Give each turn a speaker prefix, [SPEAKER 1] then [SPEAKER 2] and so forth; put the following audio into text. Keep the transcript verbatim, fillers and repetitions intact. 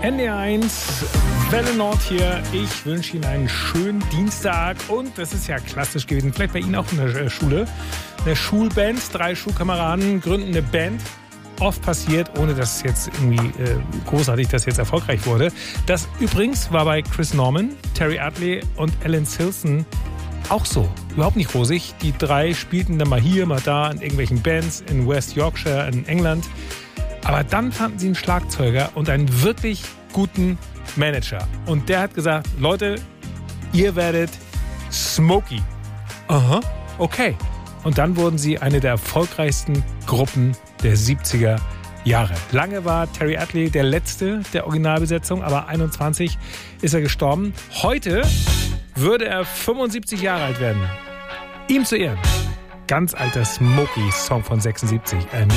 [SPEAKER 1] N D R eins, Welle Nord hier. Ich wünsche Ihnen einen schönen Dienstag. Und das ist ja klassisch gewesen, vielleicht bei Ihnen auch in der Schule. Eine Schulband, drei Schulkameraden gründen eine Band. Oft passiert, ohne dass es jetzt irgendwie äh, großartig das jetzt erfolgreich wurde. Das übrigens war bei Chris Norman, Terry Adley und Alan Silson auch so. Überhaupt nicht rosig. Die drei spielten dann mal hier, mal da in irgendwelchen Bands in West Yorkshire in England. Aber dann fanden sie einen Schlagzeuger und einen wirklich guten Manager. Und der hat gesagt, Leute, ihr werdet Smokey. Aha, okay. Und dann wurden sie eine der erfolgreichsten Gruppen der siebziger Jahre. Lange war Terry Adley der letzte der Originalbesetzung, aber einundzwanzig ist er gestorben. Heute würde er fünfundsiebzig Jahre alt werden. Ihm zu Ehren. Ganz alter Smokey-Song von sechsundsiebzig.